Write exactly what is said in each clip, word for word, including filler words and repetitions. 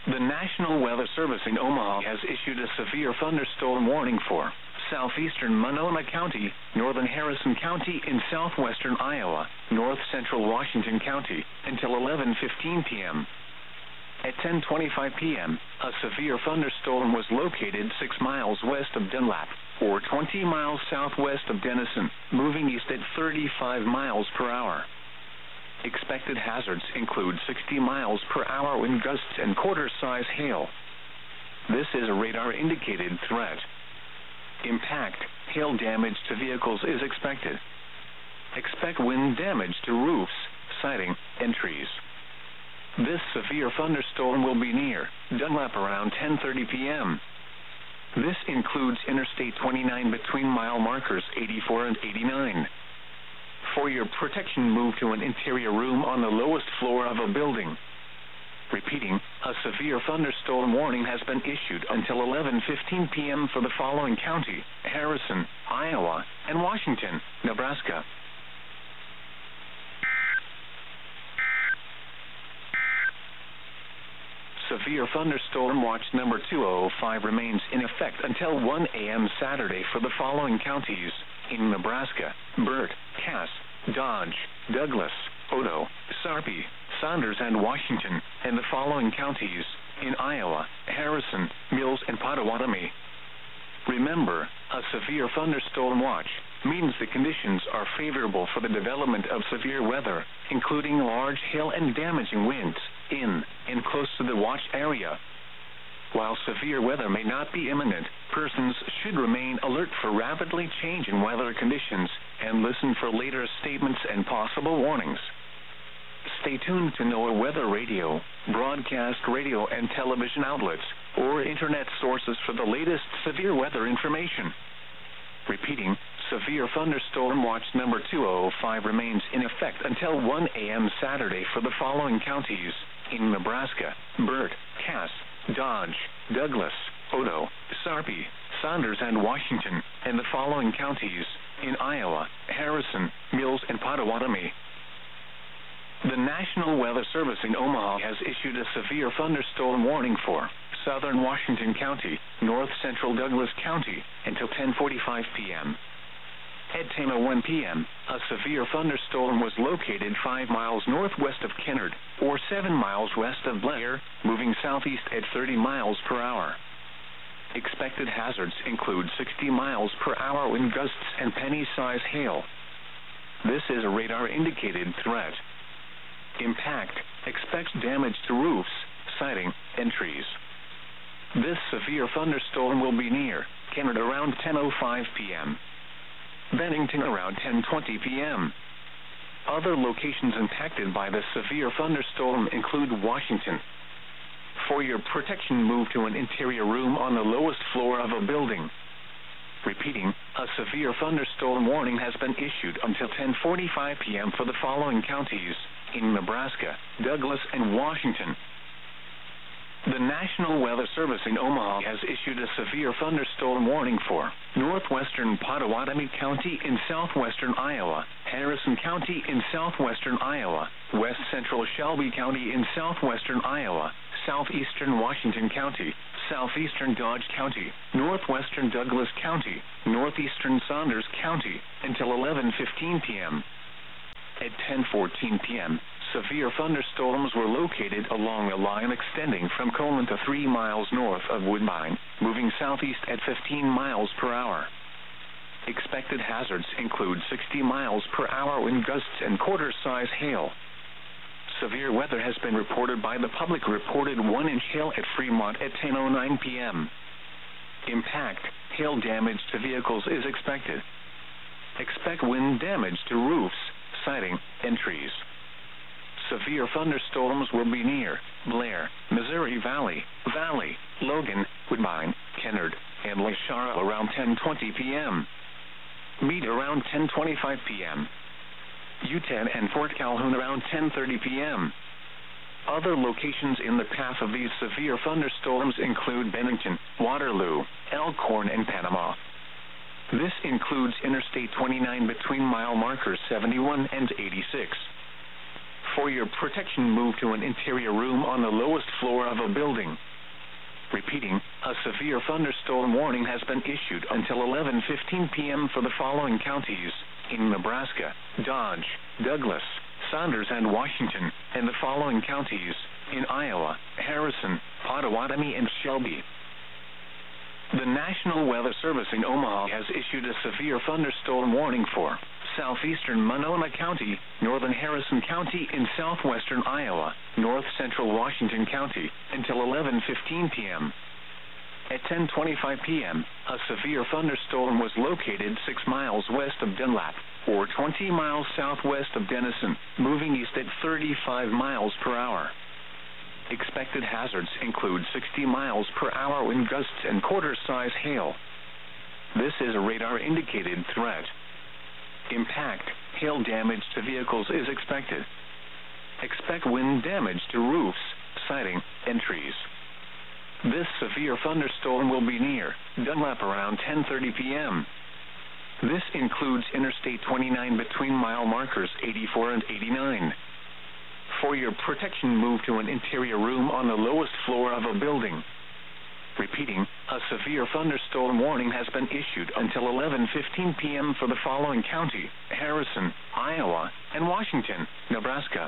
The National Weather Service in Omaha has issued a severe thunderstorm warning for southeastern Monona County, northern Harrison County in southwestern Iowa, north central Washington County, until eleven fifteen p m At ten twenty-five p m, a severe thunderstorm was located six miles west of Dunlap, or twenty miles southwest of Denison, moving east at thirty-five miles per hour. Expected hazards include sixty miles per hour wind gusts and quarter-size hail. This is a radar-indicated threat. Impact, hail damage to vehicles is expected. Expect wind damage to roofs, siding, and trees. This severe thunderstorm will be near Dunlap around ten thirty p m This includes Interstate twenty-nine between mile markers eighty-four and eighty-nine. For your protection, move to an interior room on the lowest floor of a building. Repeating, a severe thunderstorm warning has been issued until eleven fifteen p m for the following county: Harrison, Iowa, and Washington, Nebraska. Severe thunderstorm watch number two oh five remains in effect until one a m Saturday for the following counties: in Nebraska: Burt, Cass, Dodge, Douglas, Odo, Sarpy, Saunders, and Washington, and the following counties: in Iowa: Harrison, Mills, and Pottawatomie. Remember, a severe thunderstorm watch means the conditions are favorable for the development of severe weather, including large hail and damaging winds, in and close to the watch area. While severe weather may not be imminent, persons should remain alert for rapidly changing weather conditions and listen for later statements and possible warnings. Stay tuned to NOAA Weather Radio, broadcast radio and television outlets, or internet sources for the latest severe weather information. Repeating, severe thunderstorm watch number two oh five remains in effect until one a m Saturday for the following counties: in Nebraska: Burt, Cass, Dodge, Douglas, Odo, Sarpy, Saunders, and Washington, and the following counties: in Iowa: Harrison, Mills, and Pottawatomie. The National Weather Service in Omaha has issued a severe thunderstorm warning for southern Washington County, north central Douglas County, until ten forty-five p m At ten oh one p m, a severe thunderstorm was located five miles northwest of Kennard, or seven miles west of Blair, moving southeast at thirty miles per hour. Expected hazards include sixty miles per hour wind gusts and penny-size hail. This is a radar-indicated threat. Impact, expect damage to roofs, siding, and trees. This severe thunderstorm will be near Kennard around ten oh five p m Bennington around ten twenty p m Other locations impacted by the severe thunderstorm include Washington. For your protection, move to an interior room on the lowest floor of a building. Repeating, a severe thunderstorm warning has been issued until ten forty-five p m for the following counties: in Nebraska, Douglas, and Washington. The National Weather Service in Omaha has issued a severe thunderstorm warning for northwestern Pottawatomie County in southwestern Iowa, Harrison County in southwestern Iowa, west central Shelby County in southwestern Iowa, southeastern Washington County, southeastern Dodge County, northwestern Douglas County, northeastern Saunders County, until eleven fifteen p m At ten fourteen p m, severe thunderstorms were located along a line extending from Coleman to three miles north of Woodbine, moving southeast at fifteen miles per hour. Expected hazards include sixty miles per hour wind gusts and quarter-size hail. Severe weather has been reported by the public. Reported one inch hail at Fremont at ten oh nine p m Impact, hail damage to vehicles is expected. Expect wind damage to roofs, siding, and trees. Severe thunderstorms will be near Blair, Missouri Valley, Valley, Logan, Woodbine, Kennard, and Lake Shara around ten twenty p m Meade around ten twenty-five p m Utan and Fort Calhoun around ten thirty p m Other locations in the path of these severe thunderstorms include Bennington, Waterloo, Elkhorn, and Panama. This includes Interstate twenty-nine between mile markers seventy-one and eighty-six. For your protection, move to an interior room on the lowest floor of a building. Repeating, a severe thunderstorm warning has been issued until eleven fifteen p.m. for the following counties in Nebraska: Dodge, Douglas, Saunders, and Washington, and the following counties in Iowa: Harrison, Pottawatomie, and Shelby. The National Weather Service in Omaha has issued a severe thunderstorm warning for southeastern Monona County, northern Harrison County in southwestern Iowa, north central Washington County, until eleven fifteen p.m. At ten twenty-five p.m., a severe thunderstorm was located six miles west of Dunlap, or twenty miles southwest of Denison, moving east at thirty-five miles per hour. Expected hazards include sixty miles per hour wind gusts and quarter-size hail. This is a radar-indicated threat. Impact, hail damage to vehicles is expected. Expect wind damage to roofs, siding, and trees. This severe thunderstorm will be near Dunlap around ten thirty p.m. This includes Interstate twenty-nine between mile markers eighty-four and eighty-nine. For your protection, move to an interior room on the lowest floor of a building. Repeating, a severe thunderstorm warning has been issued until eleven fifteen p.m. for the following county: Harrison, Iowa, and Washington, Nebraska.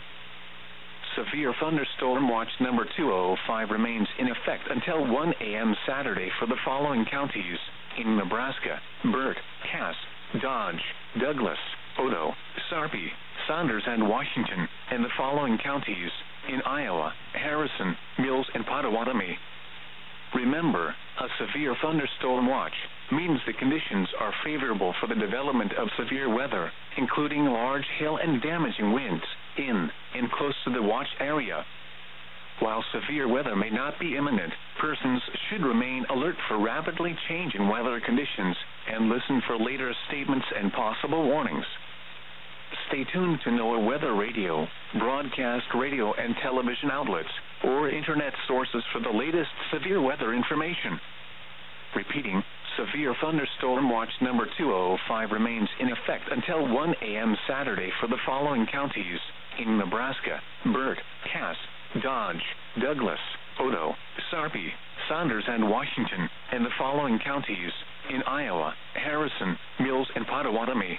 Severe thunderstorm watch number two oh five remains in effect until one a.m. Saturday for the following counties in Nebraska: Burt, Cass, Dodge, Douglas, Odo, Sarpy, Saunders, and Washington, and the following counties in Iowa: Harrison, Mills, and Pottawatomie. Remember, a severe thunderstorm watch means the conditions are favorable for the development of severe weather, including large hail and damaging winds, in and close to the watch area. While severe weather may not be imminent, persons should remain alert for rapidly changing weather conditions and listen for later statements and possible warnings. Stay tuned to NOAA Weather Radio, broadcast radio and television outlets, or internet sources for the latest severe weather information. Repeating, severe thunderstorm watch number two oh five remains in effect until one a.m. Saturday for the following counties in Nebraska: Burt, Cass, Dodge, Douglas, Odo, Sarpy, Saunders, and Washington, and the following counties in Iowa: Harrison, Mills, and Pottawatomie.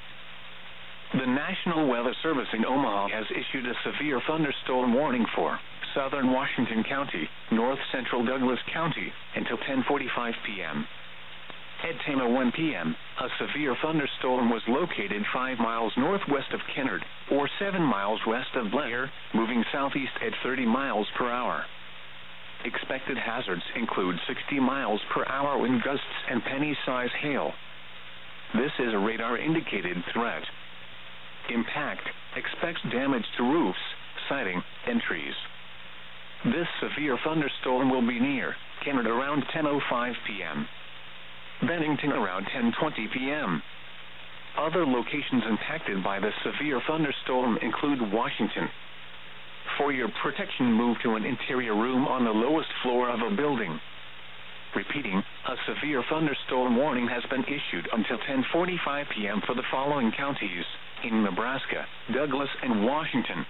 The National Weather Service in Omaha has issued a severe thunderstorm warning for southern Washington County, north central Douglas County, until ten forty-five p.m. At ten oh one p.m., a severe thunderstorm was located five miles northwest of Kennard, or seven miles west of Blair, moving southeast at thirty miles per hour. Expected hazards include sixty miles per hour wind gusts and penny-size hail. This is a radar-indicated threat. Impact, expects damage to roofs, siding, and trees. This severe thunderstorm will be near Kennard around ten oh five p.m. Bennington around ten twenty p.m. Other locations impacted by the severe thunderstorm include Washington. For your protection, move to an interior room on the lowest floor of a building. Repeating, a severe thunderstorm warning has been issued until ten forty-five p.m. for the following counties in Nebraska: Douglas, and Washington.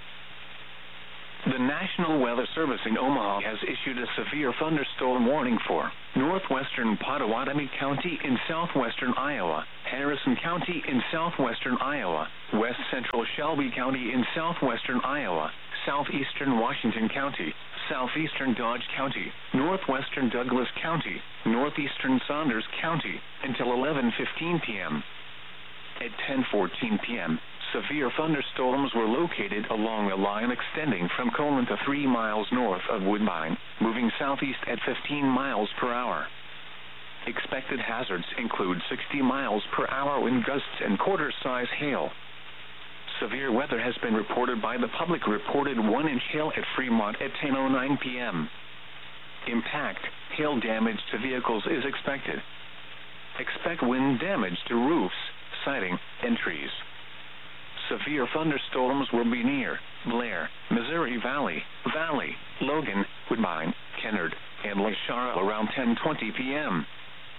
The National Weather Service in Omaha has issued a severe thunderstorm warning for northwestern Pottawatomie County in southwestern Iowa, Harrison County in southwestern Iowa, west central Shelby County in southwestern Iowa, southeastern Washington County, southeastern Dodge County, northwestern Douglas County, northeastern Saunders County, until eleven fifteen p.m. At ten fourteen p.m., severe thunderstorms were located along a line extending from Colon to three miles north of Woodbine, moving southeast at fifteen miles per hour. Expected hazards include sixty miles per hour wind gusts and quarter-size hail. Severe weather has been reported by the public. Reported one inch hail at Fremont at ten oh nine p.m. Impact, hail damage to vehicles is expected. Expect wind damage to roofs, siding, and trees. Severe thunderstorms will be near Blair, Missouri Valley, Valley, Logan, Woodbine, Kennard, and Lake Charles around ten twenty p.m.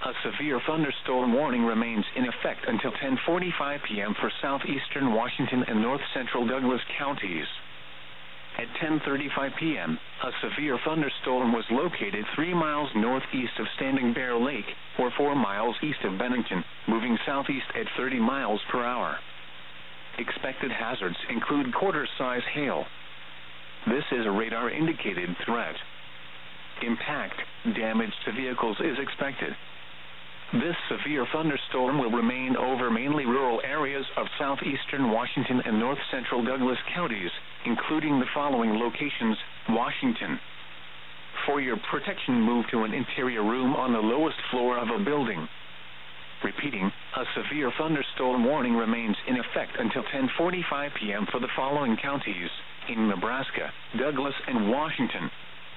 A severe thunderstorm warning remains in effect until ten forty-five p.m. for southeastern Washington and north central Douglas counties. At ten thirty-five p.m., a severe thunderstorm was located three miles northeast of Standing Bear Lake, or four miles east of Bennington, moving southeast at thirty miles per hour. Expected hazards include quarter-size hail. This is a radar-indicated threat. Impact, damage to vehicles is expected. This severe thunderstorm will remain over mainly rural areas of southeastern Washington and north central Douglas counties, including the following locations: Washington. For your protection, move to an interior room on the lowest floor of a building. Repeating, a severe thunderstorm warning remains in effect until ten forty-five p.m. for the following counties in Nebraska, Douglas, and Washington.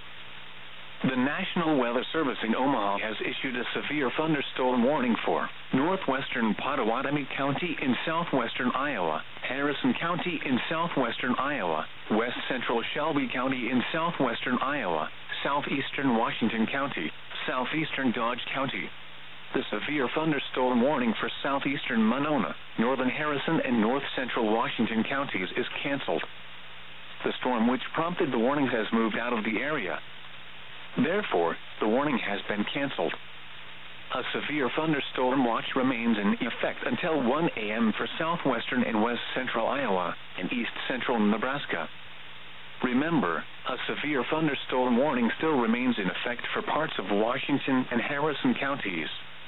The National Weather Service in Omaha has issued a severe thunderstorm warning for northwestern Pottawatomie County in southwestern Iowa, Harrison County in southwestern Iowa, west central Shelby County in southwestern Iowa, southeastern Washington County, southeastern Dodge County. The severe thunderstorm warning for southeastern Monona, northern Harrison, and north central Washington counties is canceled. The storm which prompted the warnings has moved out of the area. Therefore, the warning has been canceled. A severe thunderstorm watch remains in effect until one a.m. for southwestern and west central Iowa and east central Nebraska. Remember, a severe thunderstorm warning still remains in effect for parts of Washington and Harrison counties.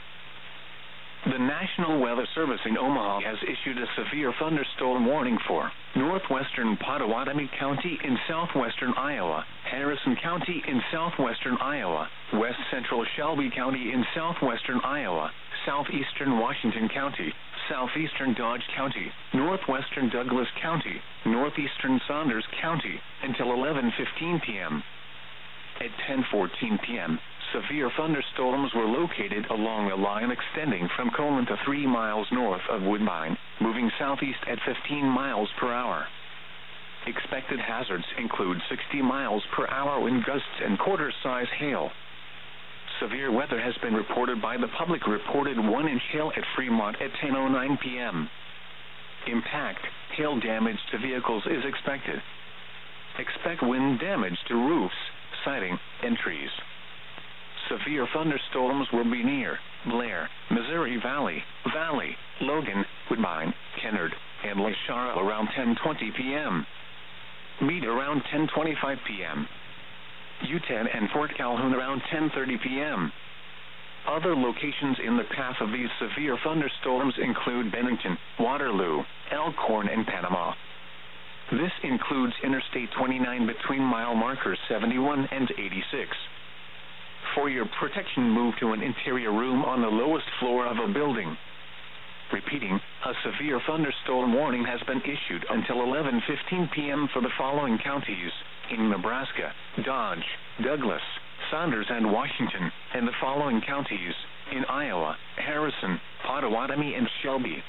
The National Weather Service in Omaha has issued a severe thunderstorm warning for northwestern Pottawatomie County in southwestern Iowa, Harrison County in southwestern Iowa, west central Shelby County in southwestern Iowa, southeastern Washington County, southeastern Dodge County, northwestern Douglas County, northeastern Saunders County, until eleven fifteen p.m. At ten fourteen p.m., severe thunderstorms were located along a line extending from Colon to three miles north of Woodbine, moving southeast at fifteen miles per hour. Expected hazards include sixty miles per hour wind gusts and quarter-size hail. Severe weather has been reported by the public. Reported one inch hail at Fremont at ten oh nine p.m. Impact, hail damage to vehicles is expected. Expect wind damage to roofs, siding, and trees. Severe thunderstorms will be near Blair, Missouri Valley, Valley, Logan, Woodbine, Kennard, and Lake Shara around ten twenty p.m. Meade around ten twenty-five p.m. Uton and Fort Calhoun around ten thirty p.m. Other locations in the path of these severe thunderstorms include Bennington, Waterloo, Elkhorn, and Panama. This includes Interstate twenty-nine between mile markers seventy-one and eighty-six. For your protection, move to an interior room on the lowest floor of a building. Repeating, a severe thunderstorm warning has been issued until eleven fifteen p.m. for the following counties in Nebraska, Dodge, Douglas, Saunders, and Washington, and the following counties in Iowa, Harrison, Pottawatomie, and Shelby.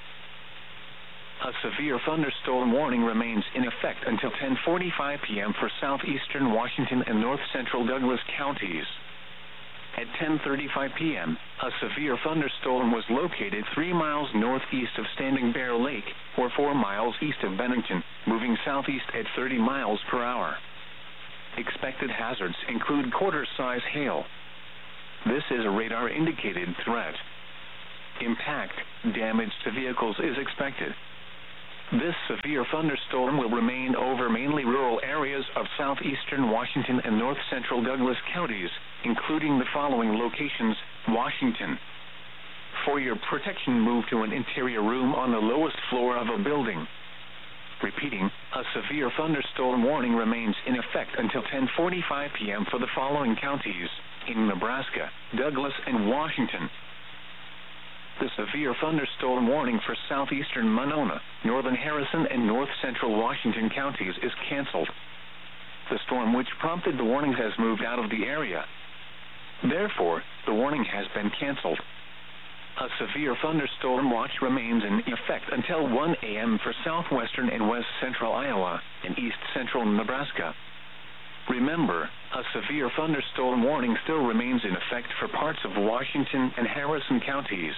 A severe thunderstorm warning remains in effect until ten forty-five p.m. for southeastern Washington and north central Douglas counties. At ten thirty-five p.m., a severe thunderstorm was located three miles northeast of Standing Bear Lake, or four miles east of Bennington, moving southeast at thirty miles per hour. Expected hazards include quarter-size hail. This is a radar-indicated threat. Impact, damage to vehicles is expected. This severe thunderstorm will remain over mainly rural areas of southeastern Washington and north central Douglas counties, including the following locations: Washington. For your protection, move to an interior room on the lowest floor of a building. Repeating, a severe thunderstorm warning remains in effect until ten forty-five p.m. for the following counties in Nebraska, Douglas, and Washington. The severe thunderstorm warning for southeastern Monona, northern Harrison, and north central Washington counties is canceled. The storm which prompted the warnings has moved out of the area. Therefore, the warning has been canceled. A severe thunderstorm watch remains in effect until one a.m. for southwestern and west central Iowa and east central Nebraska. Remember, a severe thunderstorm warning still remains in effect for parts of Washington and Harrison counties.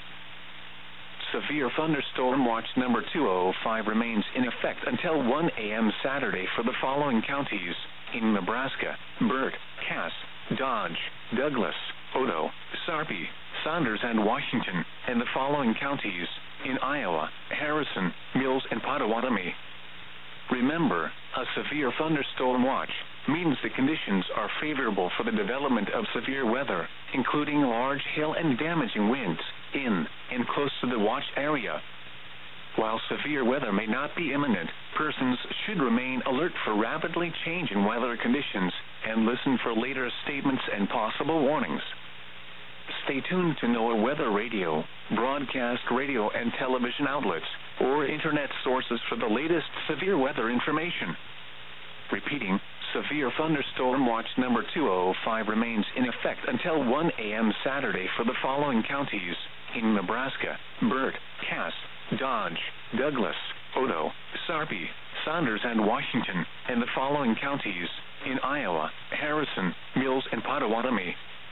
Severe thunderstorm watch number two oh five remains in effect until one a m Saturday for the following counties: in Nebraska, Burt, Cass, Dodge, Douglas, Odo, Sarpy, Saunders, and Washington, and the following counties: in Iowa, Harrison, Mills, and Pottawatomie. Remember, a severe thunderstorm watch means the conditions are favorable for the development of severe weather, including large hail and damaging winds, in and close to the watch area. While severe weather may not be imminent, persons should remain alert for rapidly changing weather conditions and listen for later statements and possible warnings. Stay tuned to NOAA Weather Radio, broadcast radio and television outlets, or internet sources for the latest severe weather information. Repeating, severe thunderstorm watch number two oh five remains in effect until one a m Saturday for the following counties: in Nebraska, Burt, Cass, Dodge, Douglas, Odo, Sarpy, Saunders, and Washington, and the following counties: in Iowa, Harrison, Mills, and Pottawatomie.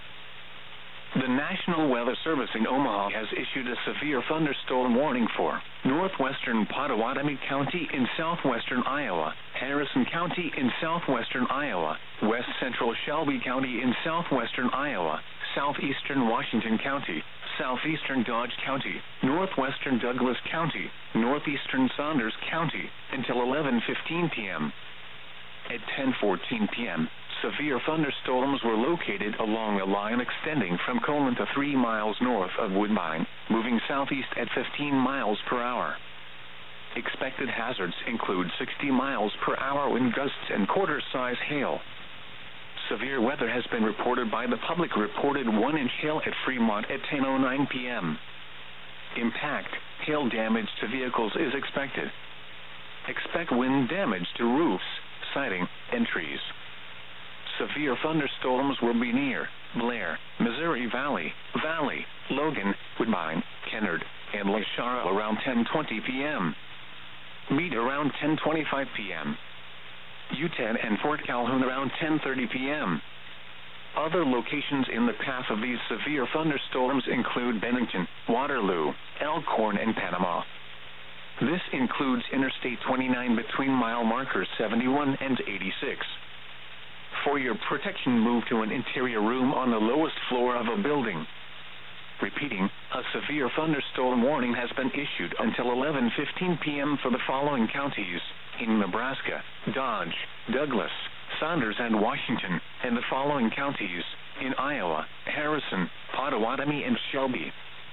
The National Weather Service in Omaha has issued a severe thunderstorm warning for northwestern Pottawatomie County in southwestern Iowa, Harrison County in southwestern Iowa, west central Shelby County in southwestern Iowa, southeastern Washington County, southeastern Dodge County, northwestern Douglas County, northeastern Saunders County, until eleven fifteen p m At ten fourteen p m, severe thunderstorms were located along a line extending from Coleman to three miles north of Woodbine, moving southeast at fifteen miles per hour. Expected hazards include sixty miles per hour wind gusts and quarter-size hail. Severe weather has been reported by the public. Reported one inch hail at Fremont at ten oh nine p m Impact, hail damage to vehicles is expected. Expect wind damage to roofs, siding, and trees. Severe thunderstorms will be near Blair, Missouri Valley, Valley, Logan, Woodbine, Kennard, and Lake Charles around ten twenty p m Meade around ten twenty-five p m Utah and Fort Calhoun around ten thirty p m Other locations in the path of these severe thunderstorms include Bennington, Waterloo, Elkhorn, and Panama. This includes Interstate twenty-nine between mile markers seventy-one and eighty-six. For your protection, move to an interior room on the lowest floor of a building. Repeating, a severe thunderstorm warning has been issued until eleven fifteen p m for the following counties: in Nebraska, Dodge, Douglas, Saunders, and Washington, and the following counties: in Iowa, Harrison, Pottawatomie, and Shelby.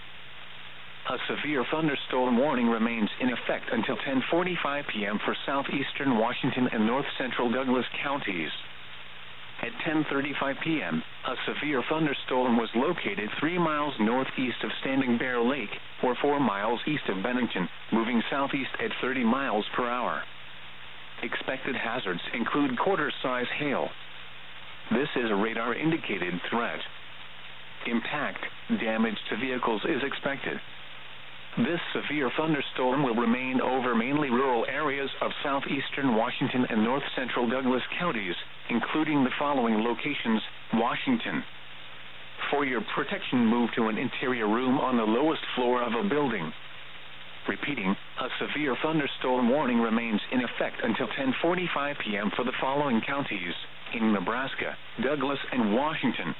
A severe thunderstorm warning remains in effect until ten forty-five p m for southeastern Washington and north central Douglas counties. At ten thirty-five p m, a severe thunderstorm was located three miles northeast of Standing Bear Lake, or four miles east of Bennington, moving southeast at thirty miles per hour. Expected hazards include quarter-size hail. This is a radar-indicated threat. Impact, damage to vehicles is expected. This severe thunderstorm will remain over mainly rural areas of southeastern Washington and north central Douglas counties, including the following locations: Washington. For your protection, move to an interior room on the lowest floor of a building. Repeating, a severe thunderstorm warning remains in effect until ten forty-five p m for the following counties: in Nebraska, Douglas, and Washington.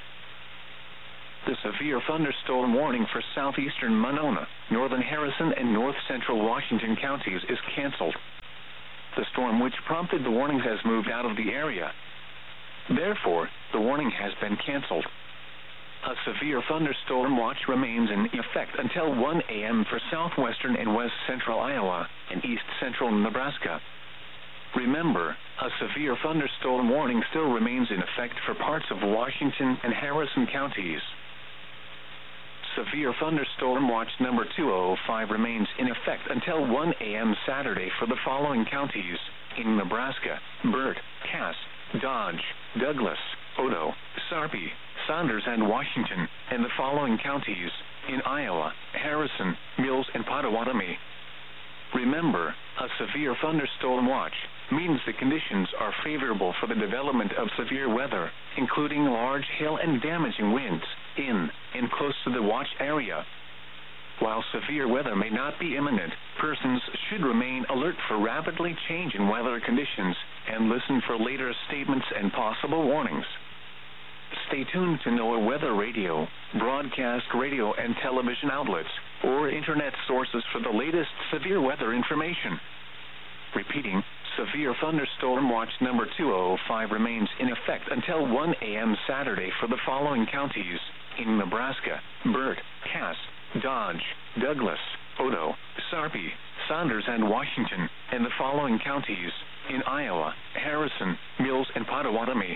The severe thunderstorm warning for southeastern Monona, northern Harrison, and north central Washington counties is canceled. The storm which prompted the warnings has moved out of the area. Therefore, the warning has been canceled. A severe thunderstorm watch remains in effect until one a m for southwestern and west central Iowa and east central Nebraska. Remember, a severe thunderstorm warning still remains in effect for parts of Washington and Harrison counties. Severe thunderstorm watch number two oh five remains in effect until one a m Saturday for the following counties: in Nebraska, Burt, Cass, Dodge, Douglas, Odo, Sarpy, Saunders, and Washington, and the following counties: in Iowa, Harrison, Mills, and Pottawatomie. Remember, a severe thunderstorm watch means the conditions are favorable for the development of severe weather, including large hail and damaging winds, in and close to the watch area. While severe weather may not be imminent, persons should remain alert for rapidly changing weather conditions and listen for later statements and possible warnings. Stay tuned to NOAA Weather Radio, broadcast radio and television outlets, or internet sources for the latest severe weather information. Repeating, severe thunderstorm watch number two oh five remains in effect until one a m Saturday for the following counties in Nebraska: Burt, Cass, Dodge, Douglas, Odo, Sarpy, Saunders, and Washington, and the following counties in Iowa: Harrison, Mills, and Pottawatomie.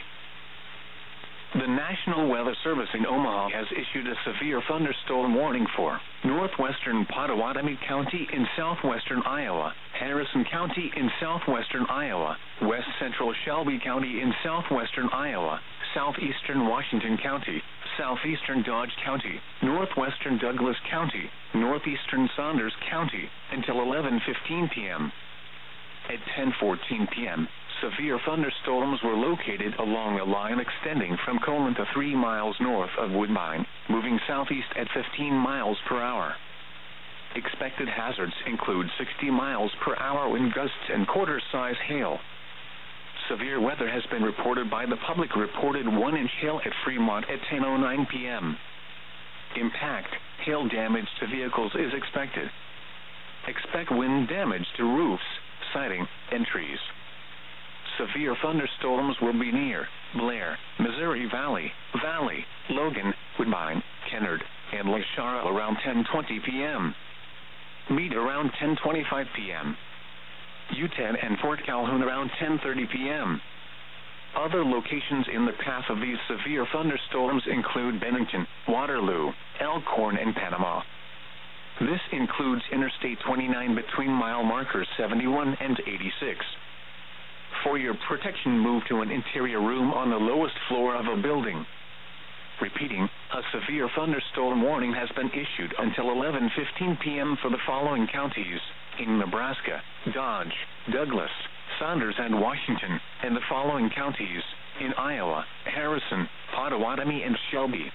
The National Weather Service in Omaha has issued a severe thunderstorm warning for northwestern Pottawatomie County in southwestern Iowa, Harrison County in southwestern Iowa, west central Shelby County in southwestern Iowa, southeastern Washington County, southeastern Dodge County, northwestern Douglas County, northeastern Saunders County, until eleven fifteen p m At ten fourteen p m, severe thunderstorms were located along a line extending from Colon to three miles north of Woodbine, moving southeast at fifteen miles per hour. Expected hazards include sixty miles per hour wind gusts and quarter-size hail. Severe weather has been reported by the public. Reported one inch hail at Fremont at ten oh nine p m Impact, hail damage to vehicles is expected. Expect wind damage to roofs, siding, and trees. Severe thunderstorms will be near Blair, Missouri Valley, Valley, Logan, Woodbine, Kennard, and Lake Charles around ten twenty p m Meade around ten twenty-five p m U ten and Fort Calhoun around ten thirty p m Other locations in the path of these severe thunderstorms include Bennington, Waterloo, Elkhorn, and Panama. This includes Interstate twenty-nine between mile markers seventy-one and eighty-six. For your protection, move to an interior room on the lowest floor of a building. Repeating, a severe thunderstorm warning has been issued until eleven fifteen p m for the following counties in Nebraska: Dodge, Douglas, Saunders, and Washington, and the following counties in Iowa: Harrison, Pottawatomie, and Shelby.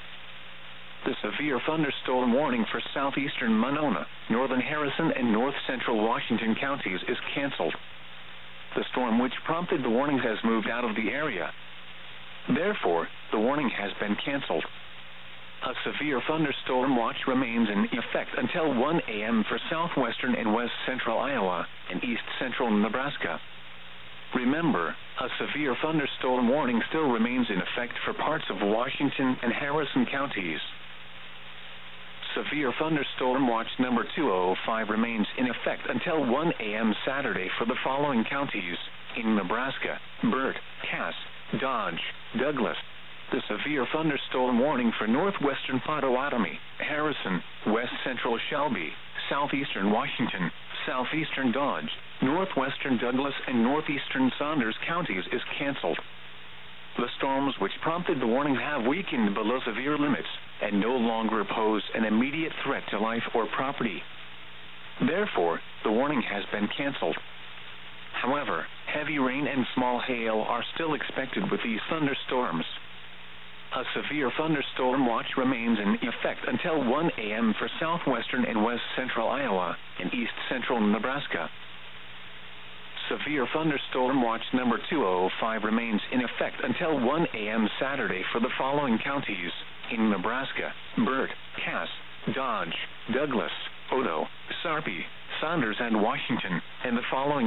The severe thunderstorm warning for southeastern Monona, northern Harrison, and north central Washington counties is canceled. The storm which prompted the warnings has moved out of the area. Therefore, the warning has been canceled. A severe thunderstorm watch remains in effect until one a m for southwestern and west central Iowa and east central Nebraska. Remember, a severe thunderstorm warning still remains in effect for parts of Washington and Harrison counties. Severe thunderstorm watch number two oh five remains in effect until one a m Saturday for the following counties in Nebraska: Burt, Cass, Dodge, Douglas. The severe thunderstorm warning for northwestern Pottawatomie, Harrison, west central Shelby, southeastern Washington, southeastern Dodge, northwestern Douglas, and northeastern Saunders counties is canceled. The storms which prompted the warning have weakened below severe limits and no longer pose an immediate threat to life or property. Therefore, the warning has been canceled. However, heavy rain and small hail are still expected with these thunderstorms. A severe thunderstorm watch remains in effect until one a m for southwestern and west central Iowa and east central Nebraska. Severe thunderstorm watch number two oh five remains in effect until one a m Saturday for the following counties in Nebraska: Burt, Cass, Dodge, Douglas, Odo, Sarpy, Saunders, and Washington, and the following